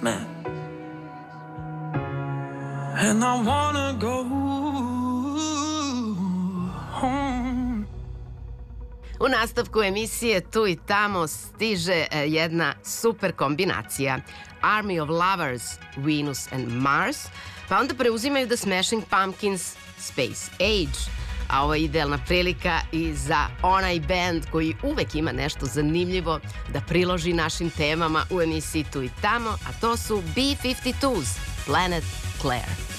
man. And I wanna go home. U nastavku emisije Tu i tamo stiže jedna super kombinacija. Army of Lovers, Venus and Mars, pa onda preuzimaju The Smashing Pumpkins, Space Age, a ovo je idealna prilika i za onaj band koji uvek ima nešto zanimljivo da priloži našim temama u emisiji Tu i tamo, a to su B-52s, Planet Claire.